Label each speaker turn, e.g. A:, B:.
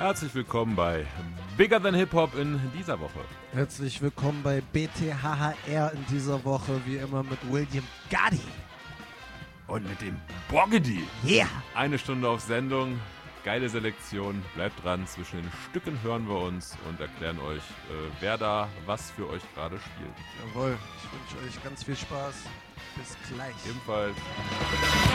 A: Herzlich willkommen bei Bigger Than Hip Hop in dieser Woche.
B: Herzlich willkommen bei BTHHR in dieser Woche, wie immer mit William Gotti.
A: Und mit dem Boggedy.
B: Yeah!
A: 1 Stunde auf Sendung, geile Selektion, bleibt dran, zwischen den Stücken hören wir uns und erklären euch, wer da was für euch gerade spielt.
B: Jawohl, ich wünsche euch ganz viel Spaß. Bis gleich.
A: Ebenfalls.